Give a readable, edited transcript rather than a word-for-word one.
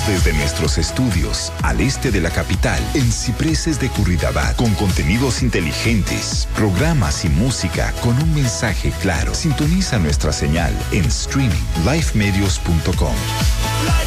transmitimos desde nuestros estudios al este de la capital, en Cipreses de Curridabat, con contenidos inteligentes, programas y música con un mensaje claro. Sintoniza nuestra señal en streaming lifemedios.com.